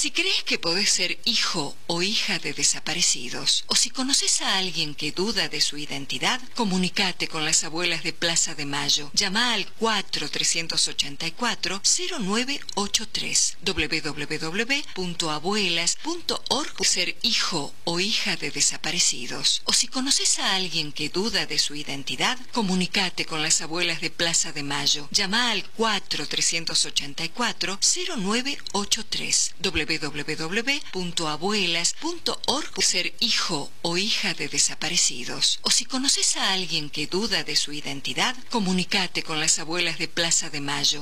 Si crees que podés ser hijo o hija de desaparecidos, o si conoces a alguien que duda de su identidad, comunicate con las abuelas de Plaza de Mayo. Llama al 4-384-0983 www.abuelas.org. Ser hijo o hija de desaparecidos, o si conoces a alguien que duda de su identidad, comunicate con las abuelas de Plaza de Mayo. Llama al 4-384-0983 www.abuelas.org. Ser hijo o hija de desaparecidos, o si conoces a alguien que duda de su identidad, comunicate con las abuelas de Plaza de Mayo.